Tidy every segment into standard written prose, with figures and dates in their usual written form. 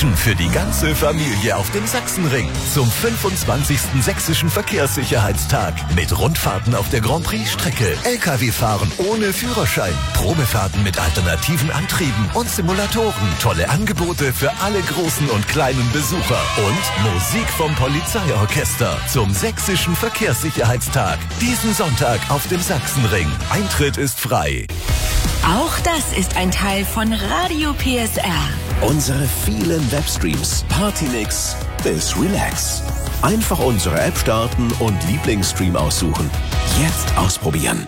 Action für die ganze Familie auf dem Sachsenring zum 25. Sächsischen Verkehrssicherheitstag mit Rundfahrten auf der Grand Prix-Strecke, LKW-Fahren ohne Führerschein, Probefahrten mit alternativen Antrieben und Simulatoren, tolle Angebote für alle großen und kleinen Besucher und Musik vom Polizeiorchester zum Sächsischen Verkehrssicherheitstag. Diesen Sonntag auf dem Sachsenring. Eintritt ist frei. Auch das ist ein Teil von Radio PSR. Unsere vielen Webstreams, Partymix bis Relax. Einfach unsere App starten und Lieblingsstream aussuchen. Jetzt ausprobieren.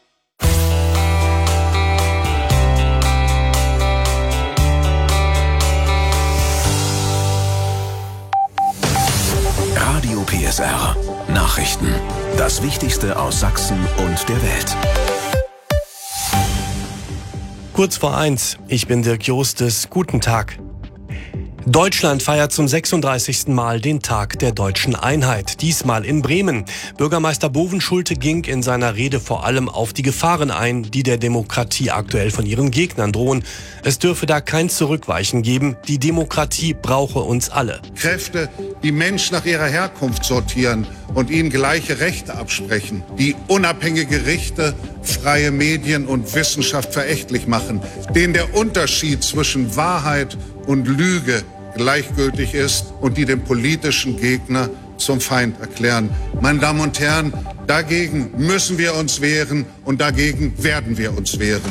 Radio PSR. Nachrichten. Das Wichtigste aus Sachsen und der Welt. Kurz vor 1, ich bin Dirk Jostes, guten Tag. Deutschland feiert zum 36. Mal den Tag der deutschen Einheit, diesmal in Bremen. Bürgermeister Bovenschulte ging in seiner Rede vor allem auf die Gefahren ein, die der Demokratie aktuell von ihren Gegnern drohen. Es dürfe da kein Zurückweichen geben, die Demokratie brauche uns alle. Kräfte, die Menschen nach ihrer Herkunft sortieren und ihnen gleiche Rechte absprechen, die unabhängige Gerichte, freie Medien und Wissenschaft verächtlich machen, denen der Unterschied zwischen Wahrheit und Lüge gleichgültig ist und die den politischen Gegner zum Feind erklären. Meine Damen und Herren, dagegen müssen wir uns wehren und dagegen werden wir uns wehren.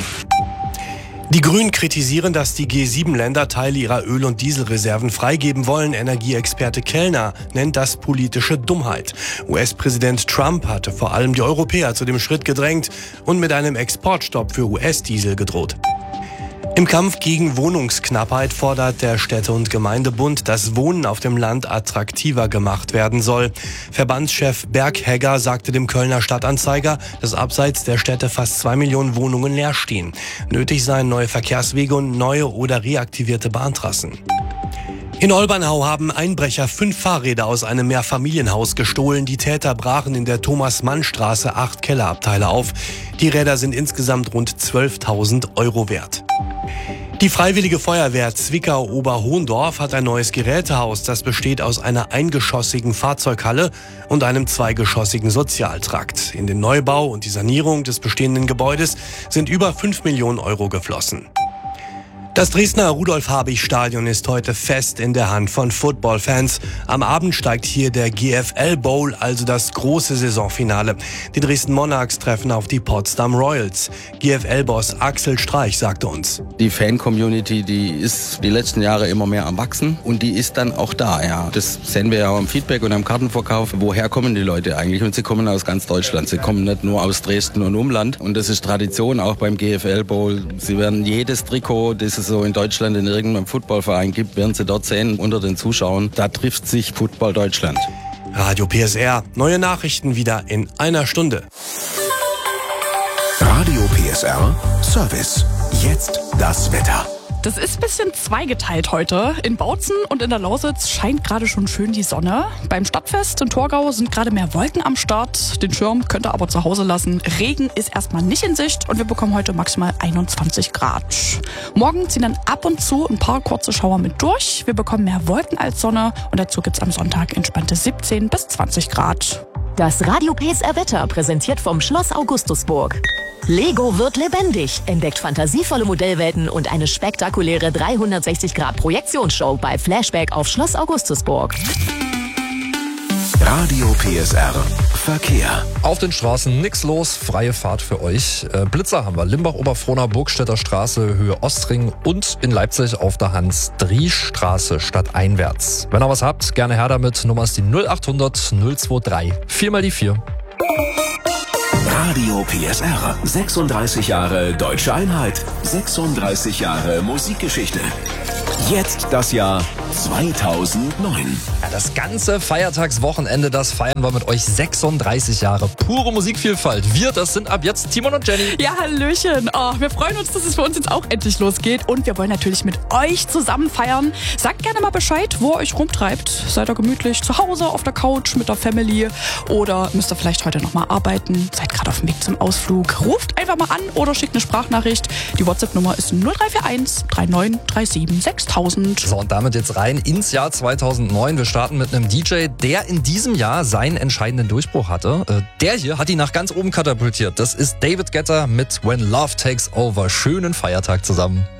Die Grünen kritisieren, dass die G7-Länder Teile ihrer Öl- und Dieselreserven freigeben wollen. Energieexperte Kellner nennt das politische Dummheit. US-Präsident Trump hatte vor allem die Europäer zu dem Schritt gedrängt und mit einem Exportstopp für US-Diesel gedroht. Im Kampf gegen Wohnungsknappheit fordert der Städte- und Gemeindebund, dass Wohnen auf dem Land attraktiver gemacht werden soll. Verbandschef Berghegger sagte dem Kölner Stadtanzeiger, dass abseits der Städte fast 2 Millionen Wohnungen leer stehen. Nötig seien neue Verkehrswege und neue oder reaktivierte Bahntrassen. In Olbernhau haben Einbrecher 5 Fahrräder aus einem Mehrfamilienhaus gestohlen. Die Täter brachen in der Thomas-Mann-Straße 8 Kellerabteile auf. Die Räder sind insgesamt rund 12.000 € wert. Die Freiwillige Feuerwehr Zwickau-Oberhohndorf hat ein neues Gerätehaus. Das besteht aus einer eingeschossigen Fahrzeughalle und einem zweigeschossigen Sozialtrakt. In den Neubau und die Sanierung des bestehenden Gebäudes sind über 5 Millionen € geflossen. Das Dresdner Rudolf-Habich-Stadion ist heute fest in der Hand von Footballfans. Am Abend steigt hier der GFL Bowl, also das große Saisonfinale. Die Dresden Monarchs treffen auf die Potsdam Royals. GFL-Boss Axel Streich sagte uns: Die Fan-Community, die ist die letzten Jahre immer mehr am Wachsen und die ist dann auch da. Ja. Das sehen wir ja auch am Feedback und am Kartenverkauf. Woher kommen die Leute eigentlich? Und sie kommen aus ganz Deutschland. Sie kommen nicht nur aus Dresden und Umland. Und das ist Tradition auch beim GFL Bowl. Sie werden jedes Trikot, das es so in Deutschland in irgendeinem Footballverein gibt, werden Sie dort sehen unter den Zuschauern. Da trifft sich Football Deutschland. Radio PSR. Neue Nachrichten wieder in einer Stunde. Radio PSR Service. Jetzt das Wetter. Das ist ein bisschen zweigeteilt heute. In Bautzen und in der Lausitz scheint gerade schon schön die Sonne. Beim Stadtfest in Torgau sind gerade mehr Wolken am Start. Den Schirm könnt ihr aber zu Hause lassen. Regen ist erstmal nicht in Sicht und wir bekommen heute maximal 21 Grad. Morgen ziehen dann ab und zu ein paar kurze Schauer mit durch. Wir bekommen mehr Wolken als Sonne und dazu gibt's am Sonntag entspannte 17 bis 20 Grad. Das Radio PSR Wetter präsentiert vom Schloss Augustusburg. Lego wird lebendig, entdeckt fantasievolle Modellwelten und eine spektakuläre 360-Grad-Projektionsshow bei Flashback auf Schloss Augustusburg. Radio PSR Verkehr. Auf den Straßen nix los, freie Fahrt für euch. Blitzer haben wir. Limbach-Oberfrohna, Burgstädter Straße, Höhe Ostring und in Leipzig auf der Hans-Driesch-Straße stadteinwärts. Wenn ihr was habt, gerne her damit. Nummer ist die 0800 023 4 mal die 4. Radio PSR. 36 Jahre Deutsche Einheit. 36 Jahre Musikgeschichte. Jetzt das Jahr 2009. Ja, das ganze Feiertagswochenende, das feiern wir mit euch. 36 Jahre pure Musikvielfalt. Wir, das sind ab jetzt Timon und Jenny. Ja, hallöchen. Oh, wir freuen uns, dass es für uns jetzt auch endlich losgeht. Und wir wollen natürlich mit euch zusammen feiern. Sagt gerne mal Bescheid, wo ihr euch rumtreibt. Seid ihr gemütlich zu Hause, auf der Couch, mit der Family? Oder müsst ihr vielleicht heute nochmal arbeiten? Seid gerade auf dem Weg zum Ausflug? Ruft einfach mal an oder schickt eine Sprachnachricht. Die WhatsApp-Nummer ist 0341 3937 6.000. So, und damit jetzt rein ins Jahr 2009. Wir starten mit einem DJ, der in diesem Jahr seinen entscheidenden Durchbruch hatte. Der hier hat ihn nach ganz oben katapultiert. Das ist David Guetta mit When Love Takes Over. Schönen Feiertag zusammen.